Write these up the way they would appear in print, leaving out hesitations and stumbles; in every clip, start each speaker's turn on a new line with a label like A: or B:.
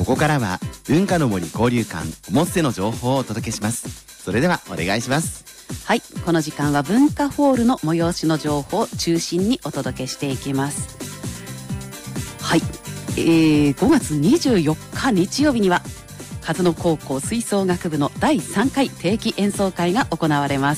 A: こからは文化の森交流館モッセの情報をお届けします。それではお願いします。
B: はい、この時間は文化ホールの催しの情報を中心にお届けしていきます。はい、5月24日日曜日には勝野高校吹奏楽部の第3回定期演奏会が行われます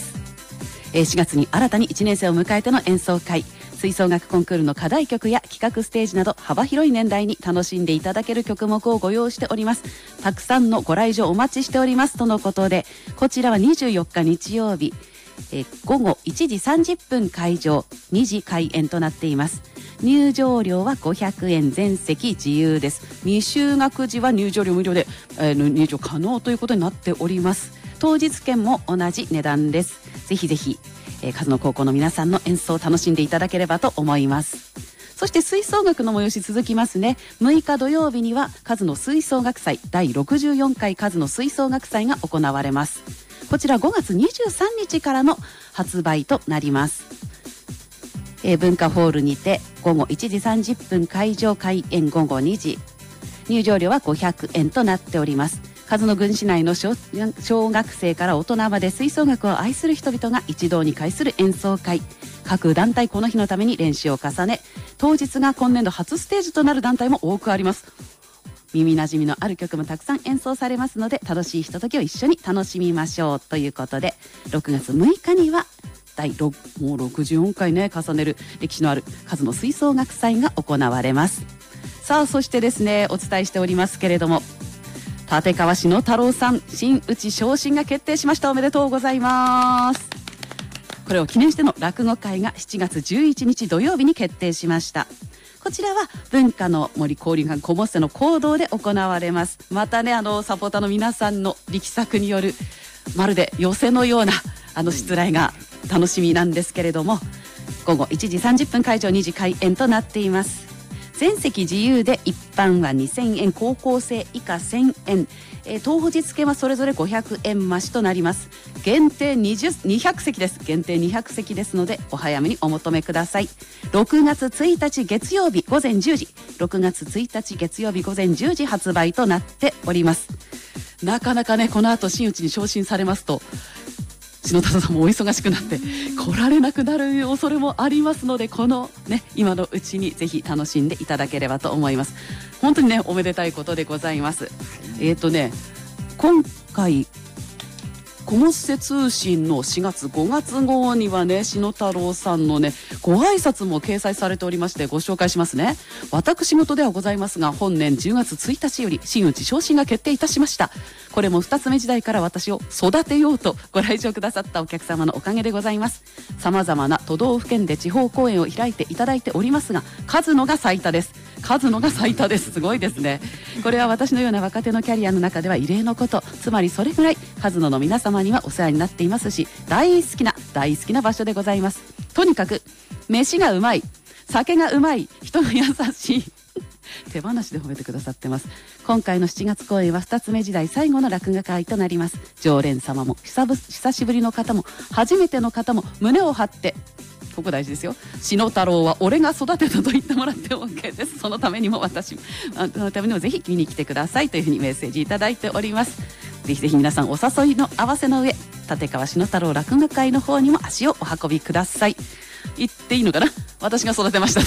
B: 。4月に新たに1年生を迎えての演奏会、吹奏楽コンクールの課題曲や企画ステージなど幅広い年代に楽しんでいただける曲目をご用意しております。たくさんのご来場お待ちしておりますとのことで、こちらは24日日曜日、午後1時30分会場、2時開演となっています。入場料は500円、全席自由です。未就学児は入場料無料で、入場可能ということになっております。当日券も同じ値段です。ぜひぜひ勝野高校の皆さんの演奏を楽しんでいただければと思います。そして吹奏楽の催し続きますね。6日土曜日には勝野吹奏楽祭第64回勝野吹奏楽祭が行われます。こちら5月23日からの発売となります。文化ホールにて午後1時30分会場、開演午後2時、入場料は500円となっております。勝野郡市内の小学生から大人まで吹奏楽を愛する人々が一堂に会する演奏会。各団体この日のために練習を重ね、当日が今年度初ステージとなる団体も多くあります。耳なじみのある曲もたくさん演奏されますので、楽しいひとときを一緒に楽しみましょうということで、6月6日にはもう64回ね重ねる歴史のある勝野吹奏楽祭が行われます。さあ、そしてですね、お伝えしておりますけれども、立川志乃太郎さん真打ち昇進が決定しました。おめでとうございます。これを記念しての落語会が7月11日土曜日に決定しました。こちらは文化の森交流館コモッセの講堂で行われます。またね、サポーターの皆さんの力作によるまるで寄席のような出題が楽しみなんですけれども、午後1時30分会場、2時開演となっています。全席自由で一般は2000円、高校生以下1000円、当日券はそれぞれ500円増しとなります。限定200席です。限定200席ですのでお早めにお求めください。6月1日月曜日午前10時、6月1日月曜日午前10時発売となっております。なかなかね、この後真打ちに昇進されますと篠田さんもお忙しくなって来られなくなる恐れもありますので、このね今のうちにぜひ楽しんでいただければと思います。本当にねおめでたいことでございます。今回コモッセ通信の4月5月号にはね、篠太郎さんのねご挨拶も掲載されておりまして、ご紹介しますね。私事ではございますが、本年10月1日より真打ち昇進が決定いたしました。これも2つ目時代から私を育てようとご来場くださったお客様のおかげでございます。様々な都道府県で地方公演を開いていただいておりますが、数のが最多です。数のが最多です。すごいですね。これは私のような若手のキャリアの中では異例のこと。つまりそれぐらい数の皆様にはお世話になっていますし、大好きな場所でございます。とにかく飯がうまい、酒がうまい、人が優しい手放しで褒めてくださってます。今回の7月公演は2つ目時代最後の落語会となります。常連様も久しぶりの方も初めての方も胸を張って、ここ大事ですよ、篠太郎は俺が育てたと言ってもらって OK です。そのためにもぜひ見に来てくださいというふうにメッセージいただいております。ぜひぜひ皆さんお誘いの合わせの上、立川篠太郎落語会の方にも足をお運びください。言っていいのかな、私が育てましたと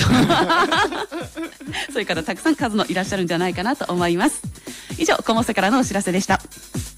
B: そういう方たくさん数のいらっしゃるんじゃないかなと思います。以上、コモッセからのお知らせでした。